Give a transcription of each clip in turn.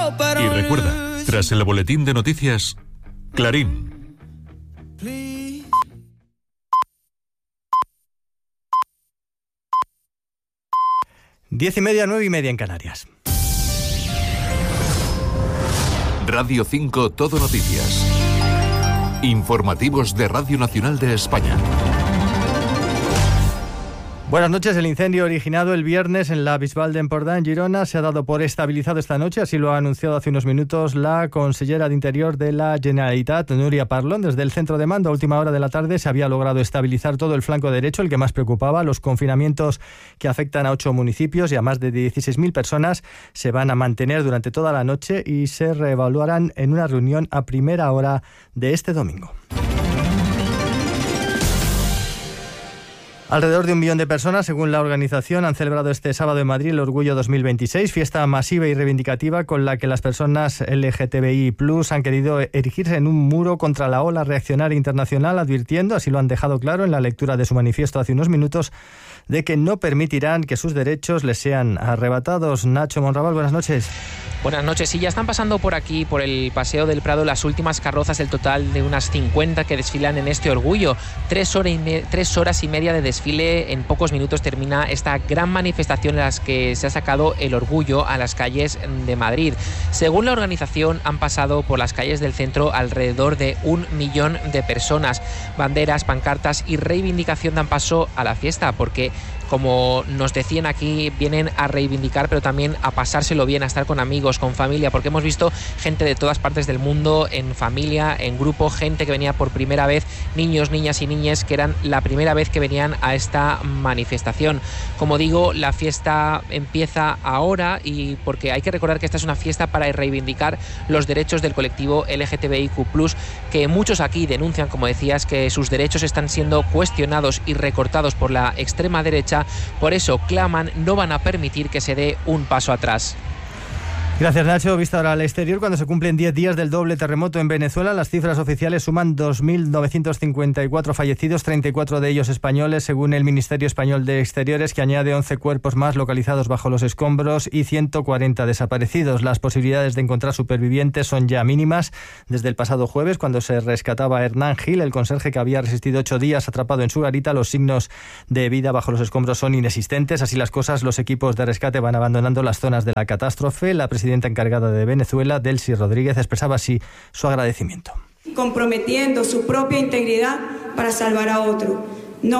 Y recuerda, tras el boletín de noticias, Clarín. 10:30, 9:30 en Canarias. Radio 5 Todo Noticias. Informativos de Radio Nacional de España. Buenas noches. El incendio originado el viernes en la Bisbal de Empordà, en Girona, se ha dado por estabilizado esta noche. Así lo ha anunciado hace unos minutos la consellera de Interior de la Generalitat, Núria Parlon. Desde el centro de mando, a última hora de la tarde, se había logrado estabilizar todo el flanco derecho, el que más preocupaba. Los confinamientos que afectan a 8 municipios y a más de 16.000 personas se van a mantener durante toda la noche y se reevaluarán en una reunión a primera hora de este domingo. Alrededor de 1 millón de personas, según la organización, han celebrado este sábado en Madrid el Orgullo 2026, fiesta masiva y reivindicativa con la que las personas LGTBI+ han querido erigirse en un muro contra la ola reaccionaria internacional, advirtiendo, así lo han dejado claro en la lectura de su manifiesto hace unos minutos, de que no permitirán que sus derechos les sean arrebatados. Nacho Monraval, buenas noches. Buenas noches. Sí, ya están pasando por aquí, por el Paseo del Prado, las últimas carrozas del total de unas 50 que desfilan en este orgullo. 3 horas y media de desfile. En pocos minutos termina esta gran manifestación en la que se ha sacado el orgullo a las calles de Madrid. Según la organización, han pasado por las calles del centro alrededor de 1 millón de personas. Banderas, pancartas y reivindicación dan paso a la fiesta, porque, como nos decían aquí, vienen a reivindicar, pero también a pasárselo bien, a estar con amigos, con familia, porque hemos visto gente de todas partes del mundo, en familia, en grupo, gente que venía por primera vez, niños, niñas y niñas que eran la primera vez que venían a esta manifestación. Como digo, la fiesta empieza ahora, y porque hay que recordar que esta es una fiesta para reivindicar los derechos del colectivo LGTBIQ+, que muchos aquí denuncian, como decías, que sus derechos están siendo cuestionados y recortados por la extrema derecha. Por eso claman, no van a permitir que se dé un paso atrás. Gracias, Nacho. Vista ahora al exterior, cuando se cumplen 10 días del doble terremoto en Venezuela, las cifras oficiales suman 2.954 fallecidos, 34 de ellos españoles, según el Ministerio Español de Exteriores, que añade 11 cuerpos más localizados bajo los escombros y 140 desaparecidos. Las posibilidades de encontrar supervivientes son ya mínimas. Desde el pasado jueves, cuando se rescataba a Hernán Gil, el conserje que había resistido 8 días atrapado en su garita, los signos de vida bajo los escombros son inexistentes. Así las cosas, los equipos de rescate van abandonando las zonas de la catástrofe. La presidenta encargada de Venezuela, Delcy Rodríguez, expresaba así su agradecimiento. Comprometiendo su propia integridad para salvar a otro. No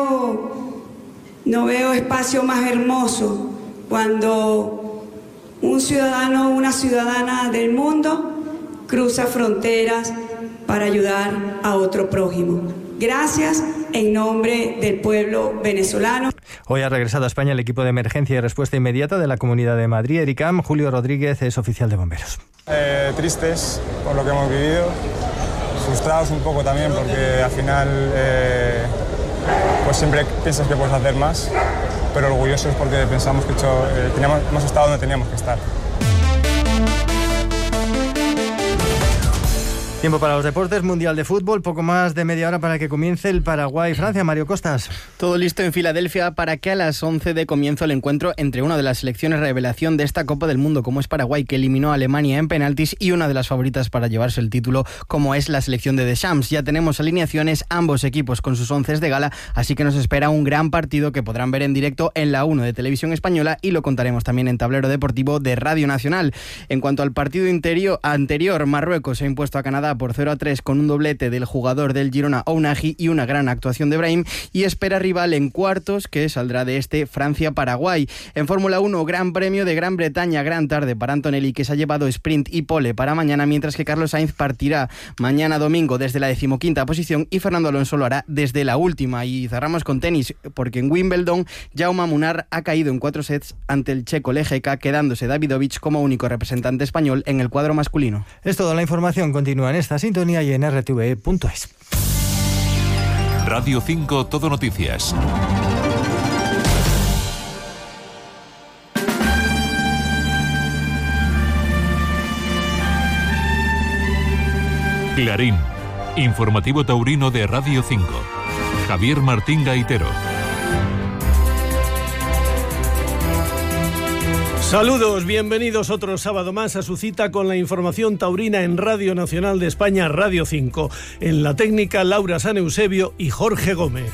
veo espacio más hermoso cuando un ciudadano o una ciudadana del mundo cruza fronteras para ayudar a otro prójimo. Gracias en nombre del pueblo venezolano. Hoy ha regresado a España el equipo de emergencia y respuesta inmediata de la Comunidad de Madrid, ERICAM. Julio Rodríguez es oficial de bomberos. Tristes por lo que hemos vivido, frustrados un poco también, porque al final pues siempre piensas que puedes hacer más, pero orgullosos porque pensamos que hemos estado donde teníamos que estar. Tiempo para los deportes. Mundial de fútbol, poco más de media hora para que comience el Paraguay-Francia. Mario Costas. Todo listo en Filadelfia para que a las 11 dé comienzo el encuentro entre una de las selecciones revelación de esta Copa del Mundo, como es Paraguay, que eliminó a Alemania en penaltis, y una de las favoritas para llevarse el título, como es la selección de Deschamps. Ya tenemos alineaciones, ambos equipos con sus onces de gala, así que nos espera un gran partido que podrán ver en directo en la 1 de Televisión Española, y lo contaremos también en Tablero Deportivo de Radio Nacional. En cuanto al partido anterior, Marruecos se ha impuesto a Canadá por 0-3 con un doblete del jugador del Girona, Ounahi, y una gran actuación de Brahim, y espera rival en cuartos, que saldrá de este Francia-Paraguay. En Fórmula 1, Gran Premio de Gran Bretaña, gran tarde para Antonelli, que se ha llevado sprint y pole para mañana, mientras que Carlos Sainz partirá mañana domingo desde la 15ª posición y Fernando Alonso lo hará desde la última. Y cerramos con tenis, porque en Wimbledon, Jaume Munar ha caído en 4 sets ante el checo Lejeka, quedándose Davidovich como único representante español en el cuadro masculino. Es toda la información. Continúa en esta sintonía y en rtve.es. Radio 5 Todo Noticias. Clarín, informativo taurino de Radio 5. Javier Martín Gaitero. Saludos, bienvenidos otro sábado más a su cita con la información taurina en Radio Nacional de España, Radio 5. En la técnica, Laura San Eusebio y Jorge Gómez.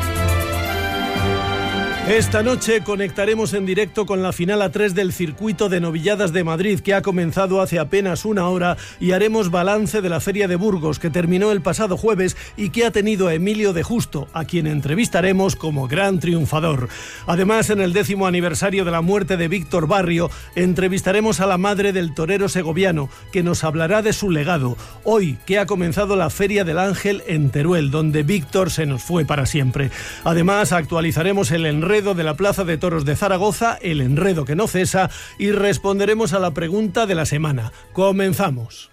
Esta noche conectaremos en directo con la final A3 del circuito de novilladas de Madrid, que ha comenzado hace apenas una hora, y haremos balance de la Feria de Burgos, que terminó el pasado jueves y que ha tenido a Emilio de Justo, a quien entrevistaremos como gran triunfador. Además, en el 10º aniversario de la muerte de Víctor Barrio, entrevistaremos a la madre del torero segoviano, que nos hablará de su legado, hoy que ha comenzado la Feria del Ángel en Teruel, donde Víctor se nos fue para siempre. Además, actualizaremos el enredo de la Plaza de Toros de Zaragoza, el enredo que no cesa, y responderemos a la pregunta de la semana. Comenzamos.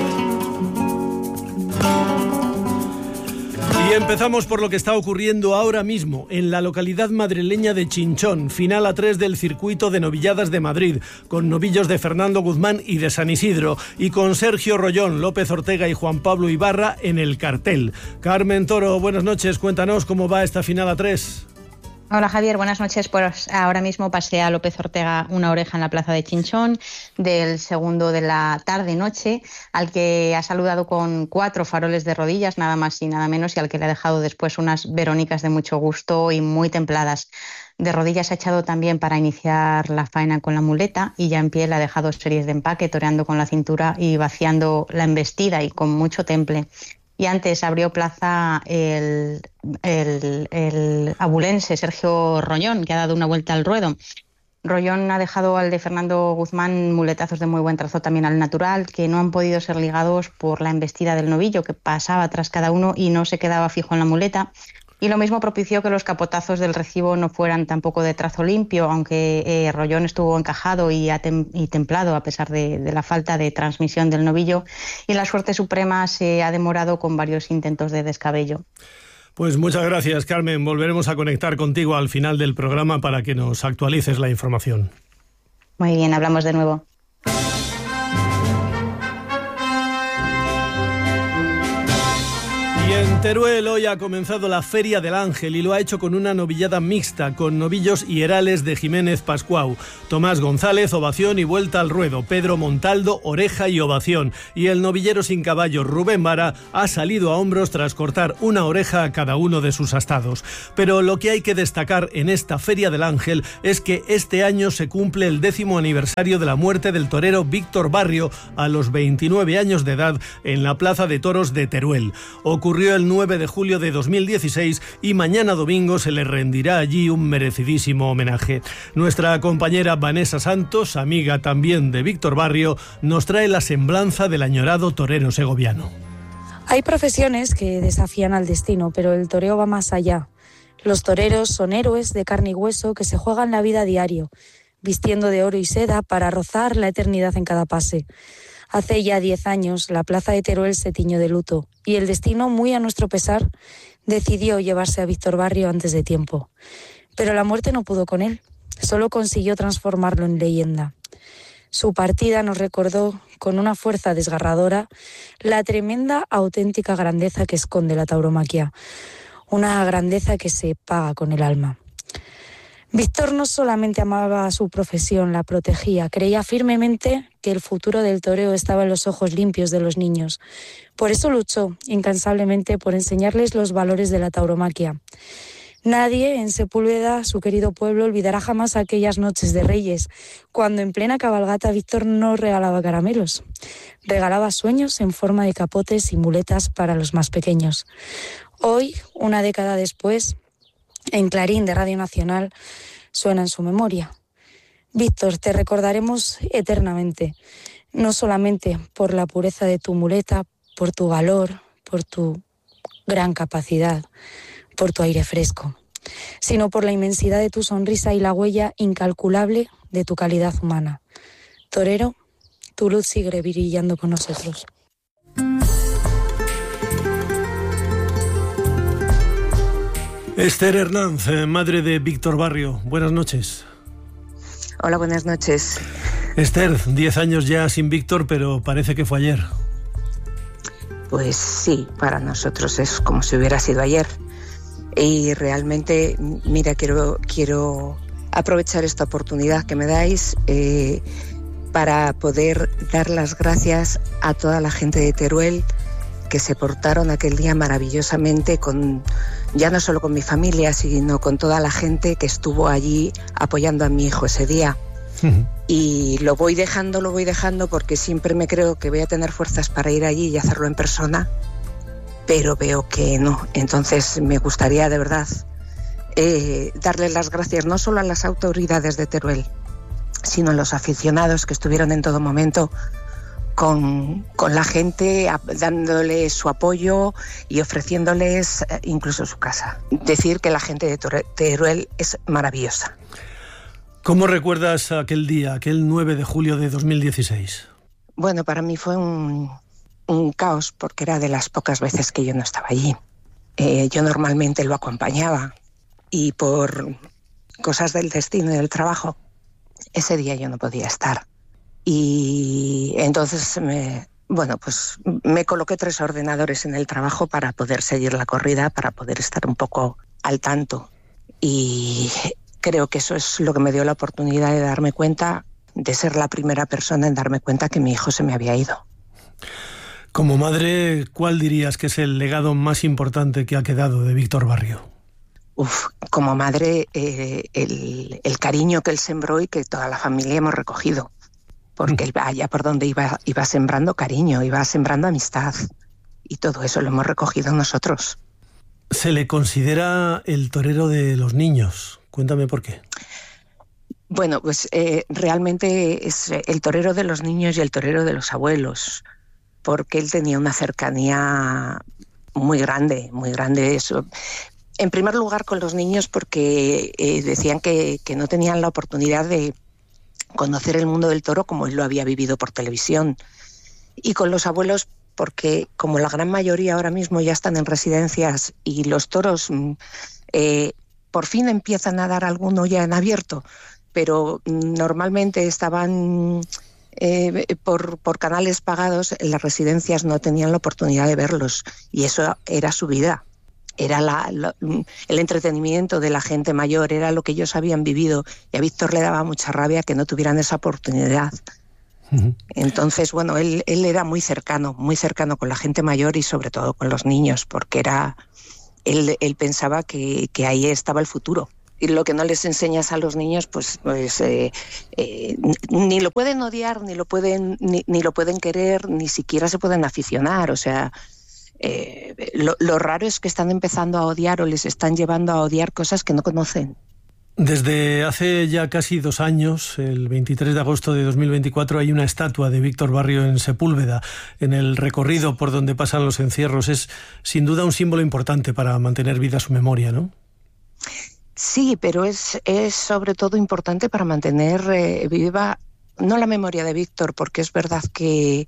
Y empezamos por lo que está ocurriendo ahora mismo en la localidad madrileña de Chinchón, final A3 del circuito de novilladas de Madrid, con novillos de Fernando Guzmán y de San Isidro, y con Sergio Rollón, López Ortega y Juan Pablo Ibarra en el cartel. Carmen Toro, buenas noches, cuéntanos cómo va esta final A3. Hola Javier, buenas noches. Pues ahora mismo pasea López Ortega una oreja en la plaza de Chinchón del segundo de la tarde-noche, al que ha saludado con 4 faroles de rodillas, nada más y nada menos, y al que le ha dejado después unas verónicas de mucho gusto y muy templadas. De rodillas ha echado también para iniciar la faena con la muleta, y ya en pie le ha dejado series de empaque, toreando con la cintura y vaciando la embestida y con mucho temple. Y antes abrió plaza el abulense Sergio Rollón, que ha dado una vuelta al ruedo. Rollón ha dejado al de Fernando Guzmán muletazos de muy buen trazo también al natural, que no han podido ser ligados por la embestida del novillo, que pasaba tras cada uno y no se quedaba fijo en la muleta. Y lo mismo propició que los capotazos del recibo no fueran tampoco de trazo limpio, aunque Rollón estuvo encajado y templado a pesar de la falta de transmisión del novillo, y la suerte suprema se ha demorado con varios intentos de descabello. Pues muchas gracias, Carmen. Volveremos a conectar contigo al final del programa para que nos actualices la información. Muy bien, hablamos de nuevo. Y en Teruel hoy ha comenzado la Feria del Ángel, y lo ha hecho con una novillada mixta, con novillos hierales de Jiménez Pascuau, Tomás González, ovación y vuelta al ruedo, Pedro Montaldo, oreja y ovación, y el novillero sin caballo Rubén Vara ha salido a hombros tras cortar una oreja a cada uno de sus astados. Pero lo que hay que destacar en esta Feria del Ángel es que este año se cumple el 10º aniversario de la muerte del torero Víctor Barrio a los 29 años de edad en la Plaza de Toros de Teruel. Ocurrió el 9 de julio de 2016 y mañana domingo se le rendirá allí un merecidísimo homenaje. Nuestra compañera Vanessa Santos, amiga también de Víctor Barrio, nos trae la semblanza del añorado torero segoviano. Hay profesiones que desafían al destino, pero el toreo va más allá. Los toreros son héroes de carne y hueso que se juegan la vida a diario, vistiendo de oro y seda para rozar la eternidad en cada pase. Hace ya 10 años la plaza de Teruel se tiñó de luto, y el destino, muy a nuestro pesar, decidió llevarse a Víctor Barrio antes de tiempo. Pero la muerte no pudo con él, solo consiguió transformarlo en leyenda. Su partida nos recordó con una fuerza desgarradora la tremenda, auténtica grandeza que esconde la tauromaquia, una grandeza que se paga con el alma. Víctor no solamente amaba su profesión, la protegía, creía firmemente que el futuro del toreo estaba en los ojos limpios de los niños. Por eso luchó incansablemente por enseñarles los valores de la tauromaquia. Nadie en Sepúlveda, su querido pueblo, olvidará jamás aquellas noches de Reyes, cuando en plena cabalgata Víctor no regalaba caramelos, regalaba sueños en forma de capotes y muletas para los más pequeños. Hoy, una década después, en Clarín de Radio Nacional suena en su memoria. Víctor, te recordaremos eternamente, no solamente por la pureza de tu muleta, por tu valor, por tu gran capacidad, por tu aire fresco, sino por la inmensidad de tu sonrisa y la huella incalculable de tu calidad humana. Torero, tu luz sigue brillando con nosotros. Esther Hernández, madre de Víctor Barrio, buenas noches. Hola, buenas noches. Esther, 10 años ya sin Víctor, pero parece que fue ayer. Pues sí, para nosotros es como si hubiera sido ayer. Y realmente, mira, quiero aprovechar esta oportunidad que me dais para poder dar las gracias a toda la gente de Teruel que se portaron aquel día maravillosamente, ya no solo con mi familia, sino con toda la gente que estuvo allí apoyando a mi hijo ese día. Y lo voy dejando porque siempre me creo que voy a tener fuerzas para ir allí y hacerlo en persona, pero veo que no. Entonces me gustaría de verdad darles las gracias no solo a las autoridades de Teruel, sino a los aficionados que estuvieron en todo momento con la gente, dándoles su apoyo y ofreciéndoles incluso su casa. Decir que la gente de Teruel es maravillosa. ¿Cómo recuerdas aquel día, aquel 9 de julio de 2016? Bueno, para mí fue un caos, porque era de las pocas veces que yo no estaba allí. Yo normalmente lo acompañaba y por cosas del destino y del trabajo, ese día yo no podía estar. Y entonces me coloqué 3 ordenadores en el trabajo para poder seguir la corrida, para poder estar un poco al tanto. Y creo que eso es lo que me dio la oportunidad de darme cuenta, de ser la primera persona en darme cuenta que mi hijo se me había ido. Como madre, ¿cuál dirías que es el legado más importante que ha quedado de Víctor Barrio? Como madre, el cariño que él sembró y que toda la familia hemos recogido. Porque él allá por donde iba sembrando cariño, iba sembrando amistad. Y todo eso lo hemos recogido nosotros. Se le considera el torero de los niños. Cuéntame por qué. Bueno, pues realmente es el torero de los niños y el torero de los abuelos. Porque él tenía una cercanía muy grande, muy grande. Eso. En primer lugar con los niños porque decían que no tenían la oportunidad de conocer el mundo del toro como él lo había vivido por televisión. Y con los abuelos porque como la gran mayoría ahora mismo ya están en residencias y los toros por fin empiezan a dar alguno ya en abierto, pero normalmente estaban por canales pagados, en las residencias no tenían la oportunidad de verlos y eso era su vida. Era el entretenimiento de la gente mayor, era lo que ellos habían vivido y a Víctor le daba mucha rabia que no tuvieran esa oportunidad. Entonces, bueno, él era muy cercano con la gente mayor y sobre todo con los niños, porque él pensaba que ahí estaba el futuro. Y lo que no les enseñas a los niños, pues ni lo pueden odiar, ni lo pueden querer, ni siquiera se pueden aficionar, o sea... lo raro es que están empezando a odiar o les están llevando a odiar cosas que no conocen. Desde hace ya casi 2 años, el 23 de agosto de 2024, hay una estatua de Víctor Barrio en Sepúlveda, en el recorrido por donde pasan los encierros. Es sin duda un símbolo importante para mantener viva su memoria, ¿no? Sí, pero es sobre todo importante para mantener viva, no la memoria de Víctor, porque es verdad que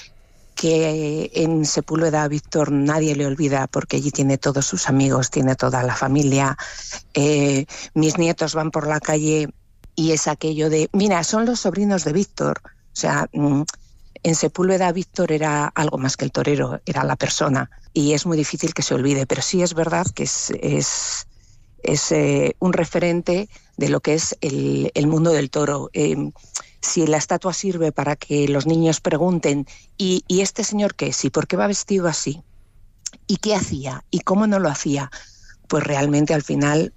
en Sepúlveda a Víctor nadie le olvida porque allí tiene todos sus amigos, tiene toda la familia. Mis nietos van por la calle y es aquello de, mira, son los sobrinos de Víctor. O sea, en Sepúlveda Víctor era algo más que el torero, era la persona y es muy difícil que se olvide, pero sí es verdad que es un referente de lo que es el mundo del toro. Si la estatua sirve para que los niños pregunten ¿y este señor qué es? ¿Y por qué va vestido así? ¿Y qué hacía? ¿Y cómo no lo hacía? Pues realmente al final,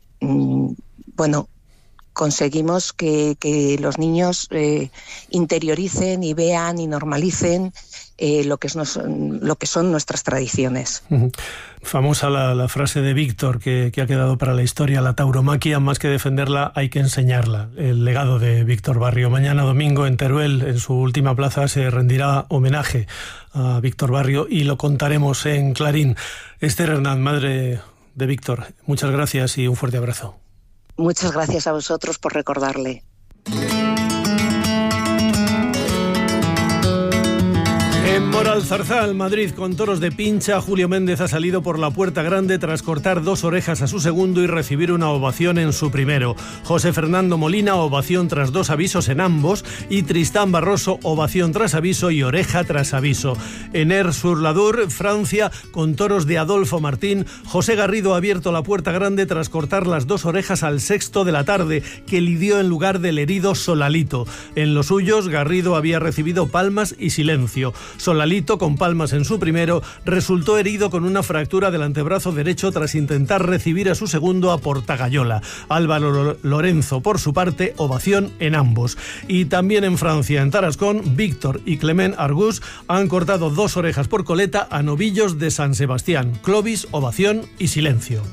conseguimos que los niños interioricen y vean y normalicen lo que son nuestras tradiciones. Famosa la frase de Víctor que ha quedado para la historia: la tauromaquia, más que defenderla, hay que enseñarla. El legado de Víctor Barrio. Mañana domingo en Teruel, en su última plaza, se rendirá homenaje a Víctor Barrio y lo contaremos en Clarín. Esther Hernán, madre de Víctor, muchas gracias y un fuerte abrazo. Muchas gracias a vosotros por recordarle. Hemos Por Alzarzal, Madrid, con toros de pincha, Julio Méndez ha salido por la puerta grande tras cortar 2 orejas a su segundo y recibir una ovación en su primero. José Fernando Molina, ovación tras 2 avisos en ambos, y Tristán Barroso, ovación tras aviso y oreja tras aviso. En Aire-sur-l'Adour, Francia, con toros de Adolfo Martín, José Garrido ha abierto la puerta grande tras cortar las 2 orejas al sexto de la tarde, que lidió en lugar del herido Solalito. En los suyos, Garrido había recibido palmas y silencio. Solalito, con palmas en su primero, resultó herido con una fractura del antebrazo derecho tras intentar recibir a su segundo a Portagayola. Álvaro Lorenzo, por su parte, ovación en ambos. Y también en Francia, en Tarascón, Víctor y Clement Argus han cortado 2 orejas por coleta a novillos de San Sebastián. Clovis, ovación y silencio.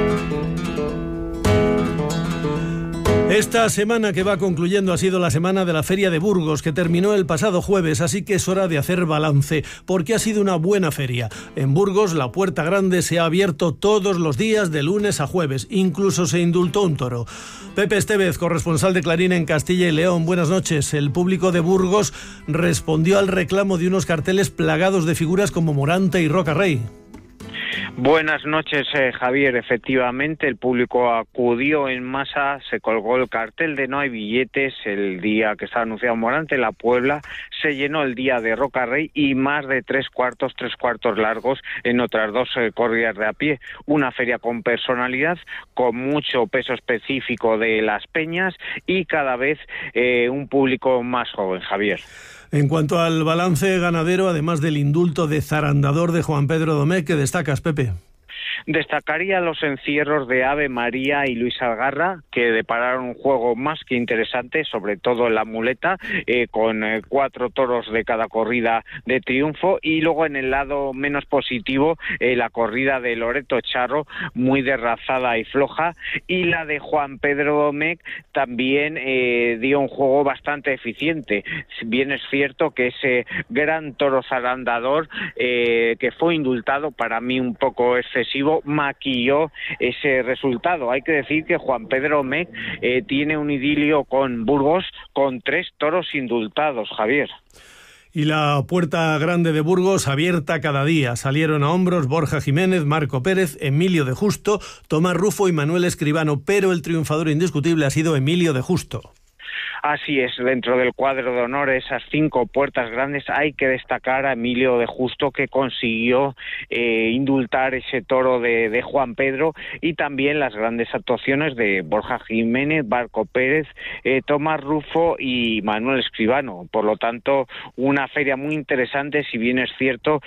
Esta semana que va concluyendo ha sido la semana de la Feria de Burgos, que terminó el pasado jueves, así que es hora de hacer balance, porque ha sido una buena feria. En Burgos, la puerta grande se ha abierto todos los días de lunes a jueves, incluso se indultó un toro. Pepe Estevez, corresponsal de Clarín en Castilla y León, buenas noches. El público de Burgos respondió al reclamo de unos carteles plagados de figuras como Morante y Roca Rey. Buenas noches, Javier. Efectivamente, el público acudió en masa, se colgó el cartel de no hay billetes el día que estaba anunciado Morante, la Puebla, se llenó el día de Roca Rey y más de 3 cuartos largos en otras 2 corridas de a pie. Una feria con personalidad, con mucho peso específico de las peñas y cada vez un público más joven, Javier. En cuanto al balance ganadero, además del indulto de Zarandador de Juan Pedro Domecq, ¿qué destacas, Pepe? Destacaría los encierros de Ave María y Luis Algarra, que depararon un juego más que interesante, sobre todo en la muleta, con 4 toros de cada corrida de triunfo, y luego en el lado menos positivo, la corrida de Loreto Charro, muy derrazada y floja, y la de Juan Pedro Domecq también dio un juego bastante eficiente. Bien es cierto que ese gran toro Zarandador, que fue indultado, para mí un poco excesivo, maquilló ese resultado. Hay que decir que Juan Pedro Domecq tiene un idilio con Burgos con 3 toros indultados, Javier. Y la puerta grande de Burgos abierta cada día. Salieron a hombros Borja Jiménez, Marco Pérez, Emilio de Justo, Tomás Rufo y Manuel Escribano, pero el triunfador indiscutible ha sido Emilio de Justo. Así es, dentro del cuadro de honor, esas 5 puertas grandes, hay que destacar a Emilio de Justo, que consiguió indultar ese toro de Juan Pedro, y también las grandes actuaciones de Borja Jiménez, Marco Pérez, Tomás Rufo y Manuel Escribano. Por lo tanto, una feria muy interesante, si bien es cierto,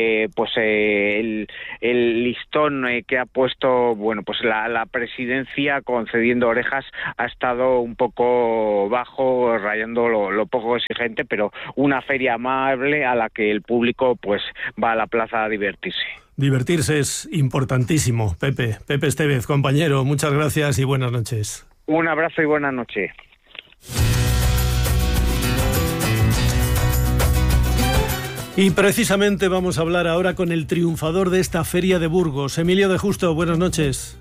el listón que ha puesto, la presidencia concediendo orejas ha estado un poco bajo, rayando lo poco exigente, pero una feria amable a la que el público va a la plaza a divertirse. Divertirse es importantísimo, Pepe. Pepe Estevez, compañero, muchas gracias y buenas noches. Un abrazo y buenas noches. Y precisamente vamos a hablar ahora con el triunfador de esta feria de Burgos, Emilio de Justo. Buenas noches.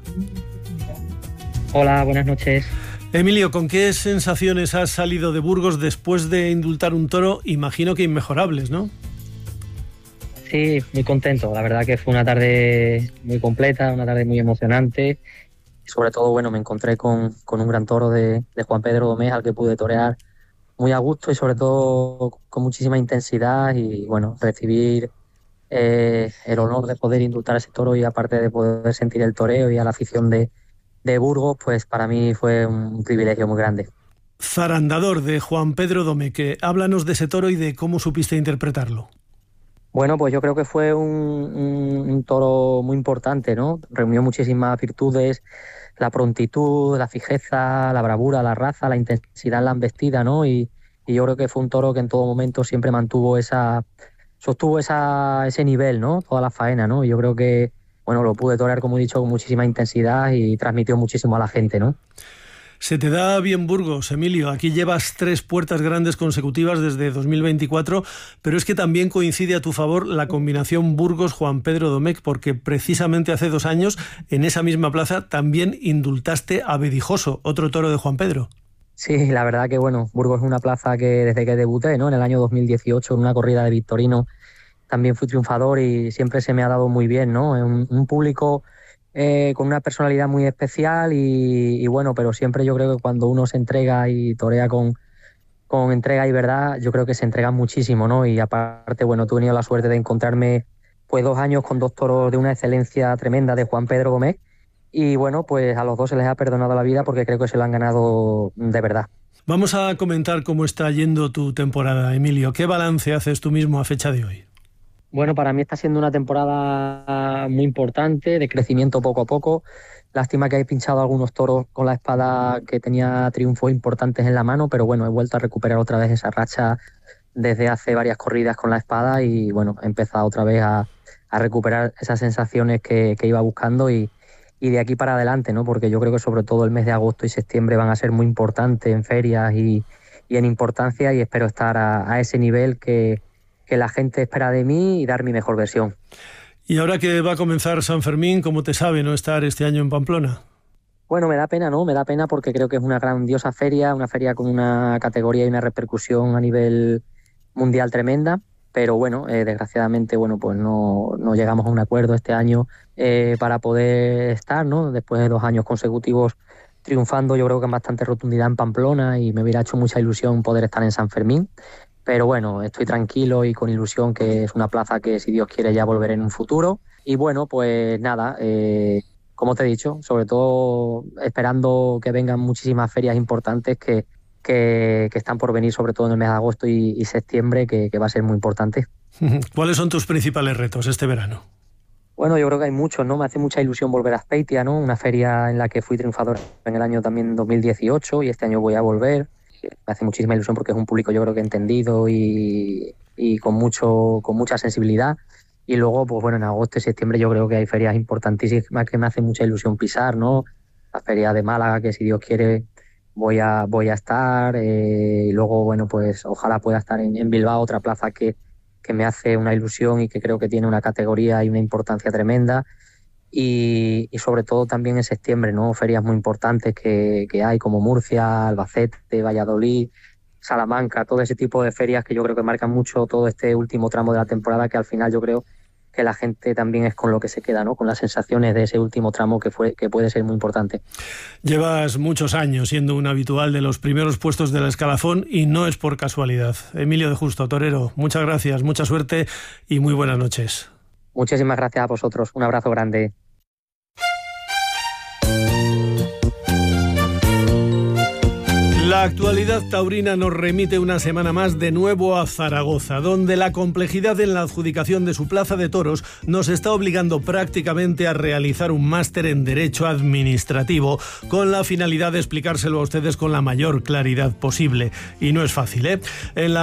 Hola, buenas noches. Emilio, ¿con qué sensaciones has salido de Burgos después de indultar un toro? Imagino que inmejorables, ¿no? Sí, muy contento. La verdad que fue una tarde muy completa, una tarde muy emocionante. Y sobre todo, me encontré con un gran toro de Juan Pedro Domecq, al que pude torear muy a gusto y sobre todo con muchísima intensidad, y recibir el honor de poder indultar ese toro, y aparte de poder sentir el toreo y a la afición de Burgos, pues para mí fue un privilegio muy grande. Zarandador de Juan Pedro Domecq, háblanos de ese toro y de cómo supiste interpretarlo. Bueno, pues yo creo que fue un toro muy importante, ¿no? Reunió muchísimas virtudes, la prontitud, la fijeza, la bravura, la raza, la intensidad en la embestida, ¿no? Y yo creo que fue un toro que en todo momento siempre sostuvo ese nivel, ¿no? Toda la faena, ¿no? Y yo creo que lo pude torear, como he dicho, con muchísima intensidad y transmitió muchísimo a la gente, ¿no? Se te da bien Burgos, Emilio. Aquí llevas 3 puertas grandes consecutivas desde 2024, pero es que también coincide a tu favor la combinación Burgos-Juan Pedro Domecq, porque precisamente hace 2 años, en esa misma plaza, también indultaste a Bedijoso, otro toro de Juan Pedro. Sí, la verdad que Burgos es una plaza que desde que debuté, ¿no? En el año 2018, en una corrida de Victorino, también fui triunfador y siempre se me ha dado muy bien, ¿no? Un público con una personalidad muy especial y bueno, pero siempre yo creo que cuando uno se entrega y torea con entrega y verdad, yo creo que se entrega muchísimo, ¿no? Y aparte, bueno, tú he tenido la suerte de encontrarme pues 2 años con 2 toros de una excelencia tremenda de Juan Pedro Gómez y bueno, pues a los 2 se les ha perdonado la vida porque creo que se lo han ganado de verdad. Vamos a comentar cómo está yendo tu temporada, Emilio. ¿Qué balance haces tú mismo a fecha de hoy? Bueno, para mí está siendo una temporada muy importante, de crecimiento poco a poco. Lástima que he pinchado algunos toros con la espada que tenía triunfos importantes en la mano, pero bueno, he vuelto a recuperar otra vez esa racha desde hace varias corridas con la espada y bueno, he empezado otra vez a recuperar esas sensaciones que iba buscando y de aquí para adelante, ¿no? Porque yo creo que sobre todo el mes de agosto y septiembre van a ser muy importantes en ferias y en importancia y espero estar a ese nivel que la gente espera de mí y dar mi mejor versión. Y ahora que va a comenzar San Fermín, ¿cómo te sabe no estar este año en Pamplona? Bueno, me da pena, ¿no? Me da pena porque creo que es una grandiosa feria, una feria con una categoría y una repercusión a nivel mundial tremenda, pero bueno, desgraciadamente, bueno, pues no llegamos a un acuerdo este año para poder estar, ¿no? Después de 2 años consecutivos triunfando, yo creo que en bastante rotundidad en Pamplona y me hubiera hecho mucha ilusión poder estar en San Fermín. Pero bueno, estoy tranquilo y con ilusión que es una plaza que si Dios quiere ya volveré en un futuro. Y bueno, pues nada, como te he dicho, sobre todo esperando que vengan muchísimas ferias importantes que están por venir, sobre todo en el mes de agosto y septiembre, que va a ser muy importante. ¿Cuáles son tus principales retos este verano? Bueno, yo creo que hay muchos, ¿no? Me hace mucha ilusión volver a Azpeitia, ¿no? Una feria en la que fui triunfador en el año también 2018 y este año voy a volver. Me hace muchísima ilusión porque es un público yo creo que entendido y con mucha sensibilidad. Y luego, pues bueno, en agosto y septiembre yo creo que hay ferias importantísimas que me hace mucha ilusión pisar, ¿no? La feria de Málaga, que si Dios quiere voy a estar. Y luego, bueno, pues ojalá pueda estar en Bilbao, otra plaza que me hace una ilusión y que creo que tiene una categoría y una importancia tremenda. Y sobre todo también en septiembre, ¿no? Ferias muy importantes que hay como Murcia, Albacete, Valladolid, Salamanca, todo ese tipo de ferias que yo creo que marcan mucho todo este último tramo de la temporada, que al final yo creo que la gente también es con lo que se queda, ¿no? Con las sensaciones de ese último tramo que puede ser muy importante. Llevas muchos años siendo un habitual de los primeros puestos del escalafón y no es por casualidad. Emilio de Justo, torero, muchas gracias, mucha suerte y muy buenas noches. Muchísimas gracias a vosotros, un abrazo grande. La actualidad taurina nos remite una semana más de nuevo a Zaragoza, donde la complejidad en la adjudicación de su plaza de toros nos está obligando prácticamente a realizar un máster en Derecho Administrativo con la finalidad de explicárselo a ustedes con la mayor claridad posible. Y no es fácil, ¿eh? En la